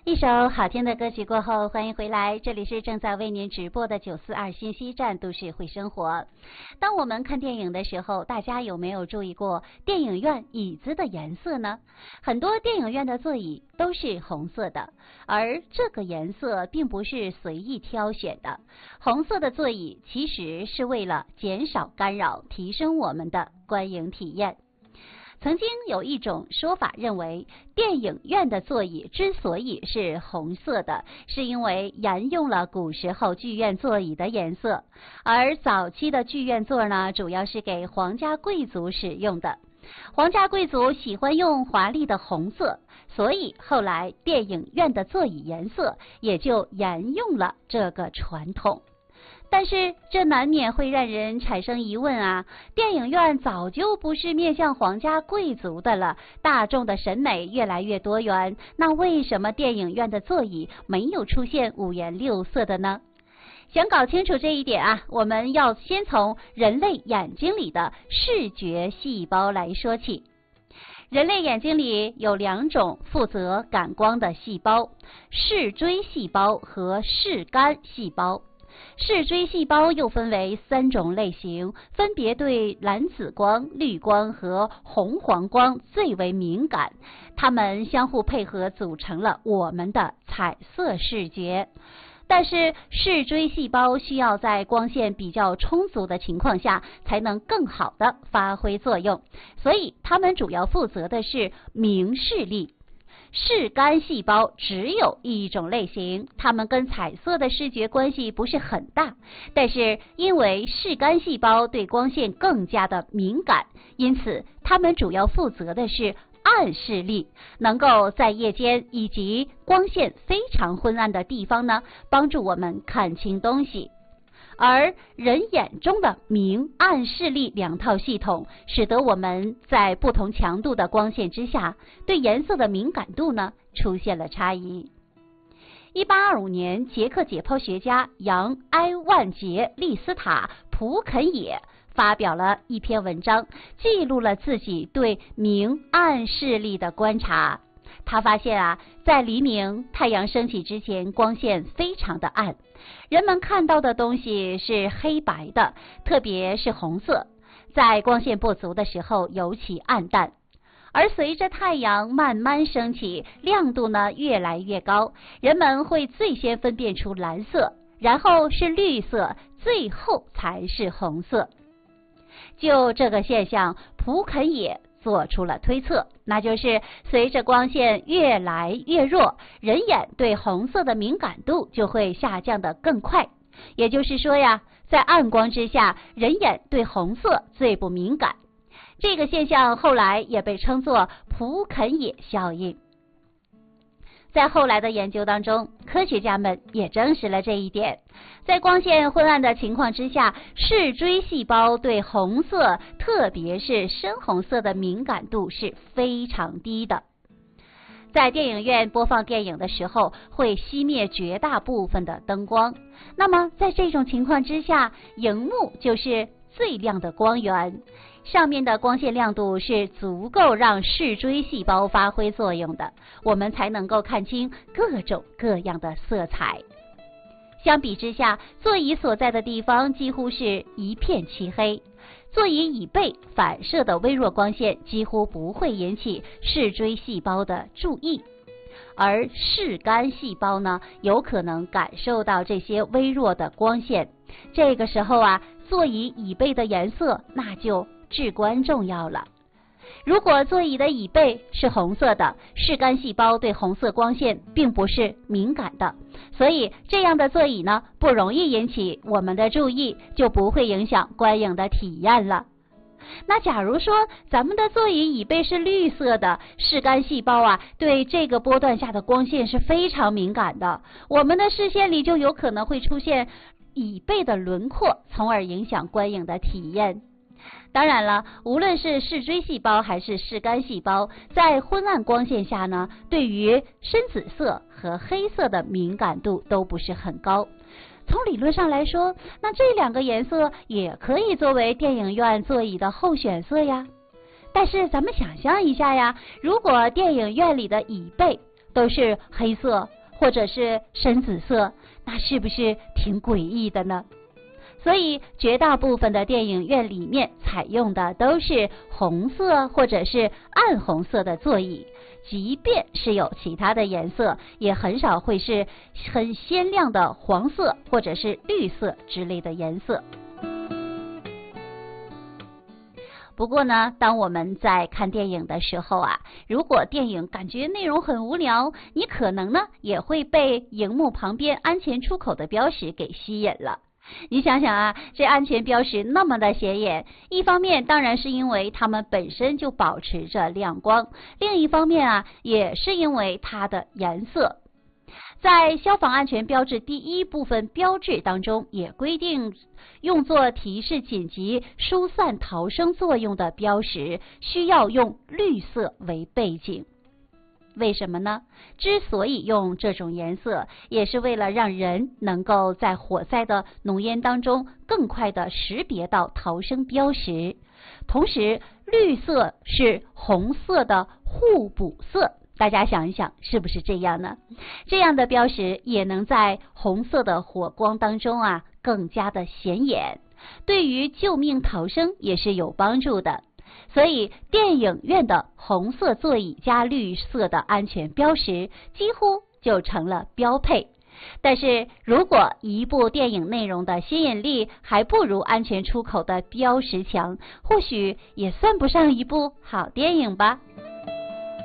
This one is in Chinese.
一首好听的歌曲过后，欢迎回来，这里是正在为您直播的942信息站都市会生活。当我们看电影的时候，大家有没有注意过电影院椅子的颜色呢？很多电影院的座椅都是红色的，而这个颜色并不是随意挑选的。红色的座椅其实是为了减少干扰，提升我们的观影体验。曾经有一种说法认为，电影院的座椅之所以是红色的，是因为沿用了古时候剧院座椅的颜色，而早期的剧院座呢，主要是给皇家贵族使用的。皇家贵族喜欢用华丽的红色，所以后来电影院的座椅颜色也就沿用了这个传统。但是这难免会让人产生疑问啊，电影院早就不是面向皇家贵族的了，大众的审美越来越多元，那为什么电影院的座椅没有出现五颜六色的呢？想搞清楚这一点啊，我们要先从人类眼睛里的视觉细胞来说起。人类眼睛里有两种负责感光的细胞，视锥细胞和视杆细胞。视锥细胞又分为3种类型，分别对蓝紫光、绿光和红黄光最为敏感，它们相互配合组成了我们的彩色视觉。但是视锥细胞需要在光线比较充足的情况下才能更好的发挥作用，所以它们主要负责的是明视力。视杆细胞只有一种类型，它们跟彩色的视觉关系不是很大，但是因为视杆细胞对光线更加的敏感，因此它们主要负责的是暗视力，能够在夜间以及光线非常昏暗的地方呢，帮助我们看清东西。而人眼中的明暗视力两套系统，使得我们在不同强度的光线之下，对颜色的敏感度呢出现了差异。1825年，捷克解剖学家杨埃万杰利斯塔普肯也发表了一篇文章，记录了自己对明暗视力的观察。他发现啊，在黎明太阳升起之前，光线非常的暗，人们看到的东西是黑白的，特别是红色，在光线不足的时候尤其暗淡。而随着太阳慢慢升起，亮度呢越来越高，人们会最先分辨出蓝色，然后是绿色，最后才是红色。就这个现象，普肯也做出了推测，那就是随着光线越来越弱，人眼对红色的敏感度就会下降得更快。也就是说呀，在暗光之下，人眼对红色最不敏感。这个现象后来也被称作普肯也效应。在后来的研究当中，科学家们也证实了这一点。在光线昏暗的情况之下，视锥细胞对红色，特别是深红色的敏感度是非常低的。在电影院播放电影的时候，会熄灭绝大部分的灯光。那么在这种情况之下，荧幕就是最亮的光源。上面的光线亮度是足够让视锥细胞发挥作用的，我们才能够看清各种各样的色彩。相比之下，座椅所在的地方几乎是一片漆黑，座椅椅背反射的微弱光线几乎不会引起视锥细胞的注意，而视杆细胞呢，有可能感受到这些微弱的光线。这个时候啊，座椅椅背的颜色那就至关重要了。如果座椅的椅背是红色的，视杆细胞对红色光线并不是敏感的，所以这样的座椅呢，不容易引起我们的注意，就不会影响观影的体验了。那假如说咱们的座椅椅背是绿色的，视杆细胞啊对这个波段下的光线是非常敏感的，我们的视线里就有可能会出现椅背的轮廓，从而影响观影的体验。当然了，无论是视锥细胞还是视杆细胞，在昏暗光线下呢，对于深紫色和黑色的敏感度都不是很高。从理论上来说，那这两个颜色也可以作为电影院座椅的候选色呀。但是咱们想象一下呀，如果电影院里的椅背都是黑色或者是深紫色，那是不是挺诡异的呢？所以绝大部分的电影院里面采用的都是红色或者是暗红色的座椅，即便是有其他的颜色，也很少会是很鲜亮的黄色或者是绿色之类的颜色。不过呢，当我们在看电影的时候啊，如果电影感觉内容很无聊，你可能呢也会被荧幕旁边安全出口的标识给吸引了。你想想啊，这安全标识那么的显眼，一方面当然是因为它们本身就保持着亮光，另一方面啊，也是因为它的颜色。在消防安全标志第一部分标志当中，也规定用作提示紧急疏散逃生作用的标识需要用绿色为背景。为什么呢？之所以用这种颜色，也是为了让人能够在火灾的浓烟当中更快地识别到逃生标识。同时，绿色是红色的互补色，大家想一想，是不是这样呢？这样的标识也能在红色的火光当中啊，更加的显眼，对于救命逃生也是有帮助的。所以电影院的红色座椅加绿色的安全标识几乎就成了标配。但是如果一部电影内容的吸引力还不如安全出口的标识强，或许也算不上一部好电影吧。